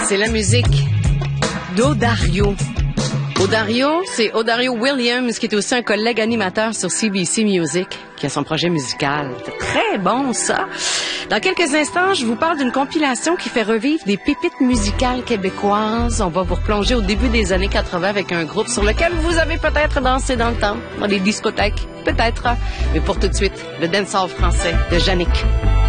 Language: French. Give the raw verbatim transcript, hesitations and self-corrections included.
C'est la musique d'Odario. Odario, c'est Odario Williams, qui est aussi un collègue animateur sur C B C Music, qui a son projet musical. C'est très bon, ça. Dans quelques instants, je vous parle d'une compilation qui fait revivre des pépites musicales québécoises. On va vous replonger au début des années quatre-vingt avec un groupe sur lequel vous avez peut-être dansé dans le temps, dans des discothèques, peut-être. Mais pour tout de suite, le dancehall français de Yannick.